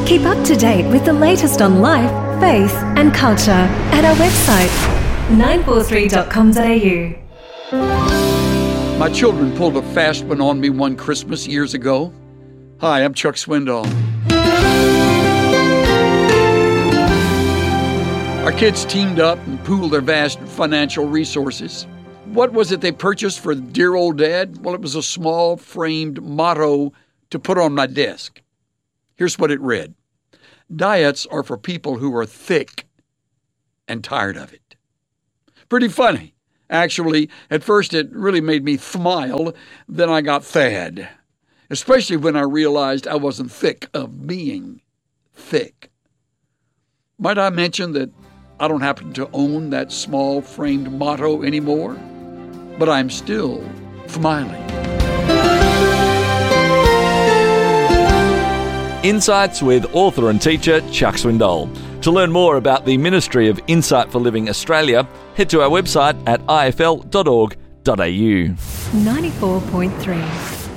Keep up to date with the latest on life, faith and culture at our website 943.com.au. My children pulled a fast one on me one Christmas years ago. Hi, I'm Chuck Swindoll. Our kids teamed up and pooled their vast financial resources. What was it they purchased for dear old Dad? Well, it was a small framed motto to put on my desk. Here's what it read. Diets are for people who are thick and tired of it. Pretty funny. Actually, at first it really made me smile. Then I got sad, especially when I realized I wasn't thick of being thick. Might I mention that I don't happen to own that small framed motto anymore, but I'm still smiling. Insights with author and teacher Chuck Swindoll. To learn more about the Ministry of Insight for Living Australia, head to our website at ifl.org.au. 94.3